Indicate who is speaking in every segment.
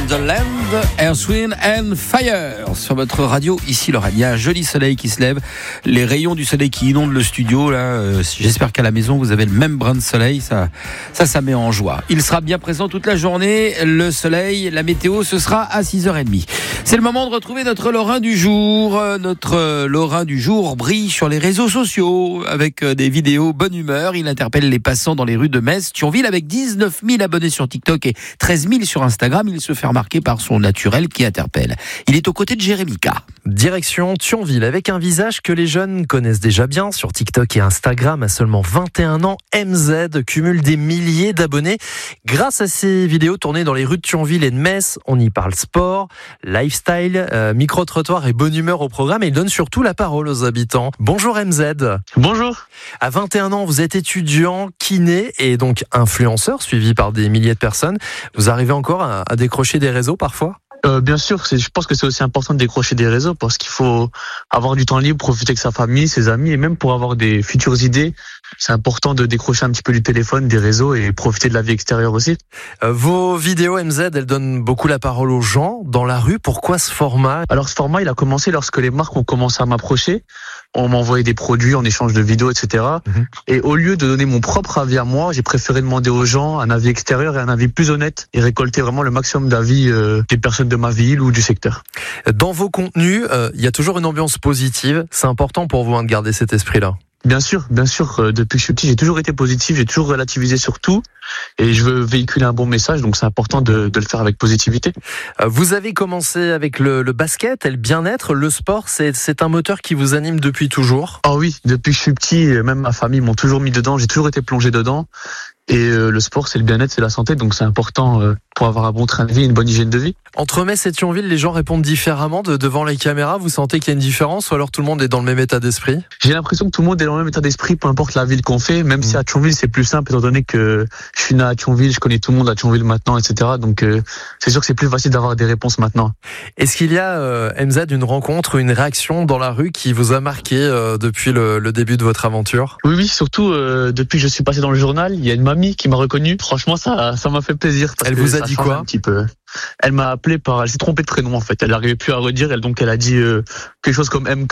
Speaker 1: Wonderland, Earth, Wind and Fire sur votre radio ici Lorraine. Il y a un joli soleil qui se lève, les rayons du soleil qui inondent le studio là. J'espère qu'à la maison vous avez le même brin de soleil, ça met en joie. Il sera bien présent toute la journée, le soleil, la météo, ce sera à 6h30. C'est le moment de retrouver notre Lorrain du jour. Notre Lorrain du jour brille sur les réseaux sociaux avec des vidéos bonne humeur. Il interpelle les passants dans les rues de Metz, Thionville, avec 19 000 abonnés sur TikTok et 13 000 sur Instagram. Il se fait remarquer par son naturel qui interpelle. Il est aux côtés de Jérémy K.
Speaker 2: Direction Thionville avec un visage que les jeunes connaissent déjà bien sur TikTok et Instagram. À seulement 21 ans, MZ cumule des milliers d'abonnés. Grâce à ses vidéos tournées dans les rues de Thionville et de Metz, on y parle sport, lifestyle, micro-trottoir et bonne humeur au programme. Et il donne surtout la parole aux habitants. Bonjour MZ.
Speaker 3: Bonjour.
Speaker 2: À 21 ans, vous êtes étudiant, kiné et donc influenceur, suivi par des milliers de personnes. Vous arrivez encore à décrocher des réseaux parfois ?
Speaker 3: Bien sûr, je pense que c'est aussi important de décrocher des réseaux parce qu'il faut avoir du temps libre, profiter avec sa famille, ses amis et même pour avoir des futures idées, c'est important de décrocher un petit peu du téléphone, des réseaux et profiter de la vie extérieure aussi.
Speaker 2: Vos vidéos MZ, elles donnent beaucoup la parole aux gens dans la rue. Pourquoi ce format ?
Speaker 3: Alors ce format, il a commencé lorsque les marques ont commencé à m'approcher. On m'envoyait des produits en échange de vidéos, etc. Et au lieu de donner mon propre avis à moi, j'ai préféré demander aux gens un avis extérieur et un avis plus honnête et récolter vraiment le maximum d'avis des personnes de ma ville ou du secteur.
Speaker 2: Dans vos contenus, il y a toujours une ambiance positive. C'est important pour vous de garder cet esprit-là.
Speaker 3: Bien sûr. Depuis que je suis petit, j'ai toujours été positif, j'ai toujours relativisé sur tout et je veux véhiculer un bon message, donc c'est important de le faire avec positivité.
Speaker 2: Vous avez commencé avec le basket et le bien-être. Le sport, c'est un moteur qui vous anime depuis toujours ?
Speaker 3: Ah oui, depuis que je suis petit, même ma famille m'ont toujours mis dedans, j'ai toujours été plongé dedans. Et le sport, c'est le bien-être, c'est la santé, donc c'est important pour avoir un bon train de vie, une bonne hygiène de vie.
Speaker 2: Entre Metz et Thionville, les gens répondent différemment devant les caméras. Vous sentez qu'il y a une différence ou alors tout le monde est dans le même état d'esprit ?
Speaker 3: J'ai l'impression que tout le monde est dans le même état d'esprit, peu importe la ville qu'on fait, même si à Thionville c'est plus simple, étant donné que je suis né à Thionville, je connais tout le monde à Thionville maintenant, etc. Donc c'est sûr que c'est plus facile d'avoir des réponses maintenant.
Speaker 2: Est-ce qu'il y a, MZ, une rencontre ou une réaction dans la rue qui vous a marqué depuis le début de votre aventure ?
Speaker 3: Oui, surtout depuis que je suis passé dans le journal, il y a une mamie qui m'a reconnu. Franchement, ça m'a fait plaisir.
Speaker 2: Elle vous a dit quoi ?
Speaker 3: Un petit peu. Elle m'a appelé elle s'est trompée de prénom en fait. Elle n'arrivait plus à redire. Donc elle a dit quelque chose comme MK,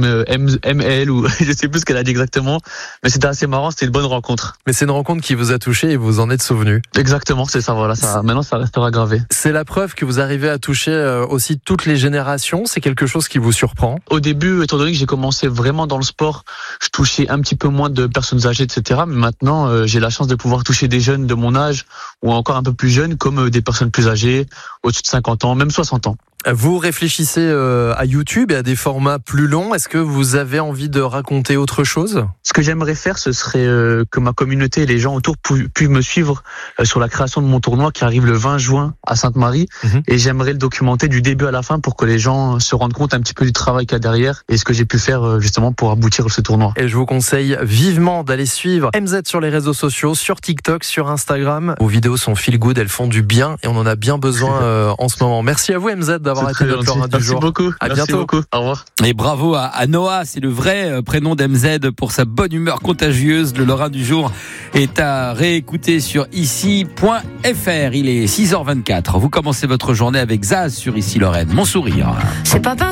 Speaker 3: ML ou je sais plus ce qu'elle a dit exactement. Mais c'était assez marrant. C'était une bonne rencontre.
Speaker 2: Mais c'est une rencontre qui vous a touché et vous en êtes souvenu.
Speaker 3: Exactement, c'est ça. Voilà, ça. Maintenant, ça restera gravé.
Speaker 2: C'est la preuve que vous arrivez à toucher aussi toutes les générations. C'est quelque chose qui vous surprend.
Speaker 3: Au début, étant donné que j'ai commencé vraiment dans le sport, je touchais un petit peu moins de personnes âgées, etc. Mais maintenant, j'ai la chance de pouvoir toucher des jeunes de mon âge ou encore un peu plus jeunes, comme des personnes plus âgées, au-dessus de 50 ans, même 60 ans.
Speaker 2: Vous réfléchissez à YouTube et à des formats plus longs. Est-ce que vous avez envie de raconter autre chose ?
Speaker 3: Ce que j'aimerais faire, ce serait que ma communauté et les gens autour puissent me suivre sur la création de mon tournoi qui arrive le 20 juin à Sainte-Marie. Et j'aimerais le documenter du début à la fin pour que les gens se rendent compte un petit peu du travail qu'il y a derrière et ce que j'ai pu faire justement pour aboutir à ce tournoi.
Speaker 2: Et je vous conseille vivement d'aller suivre MZ sur les réseaux sociaux, sur TikTok, sur Instagram. Vos vidéos sont feel good, elles font du bien et on en a bien besoin en ce moment. Merci à vous MZ d'avoir été notre Lorrain du jour.
Speaker 3: Merci beaucoup.
Speaker 2: À bientôt.
Speaker 3: Beaucoup. Au revoir.
Speaker 1: Et bravo à Noah, c'est le vrai prénom d'MZ pour sa bonne humeur contagieuse. Le Lorrain du jour est à réécouter sur ici.fr. Il est 6h24. Vous commencez votre journée avec Zaz sur Ici Lorraine. Mon sourire.
Speaker 4: C'est pas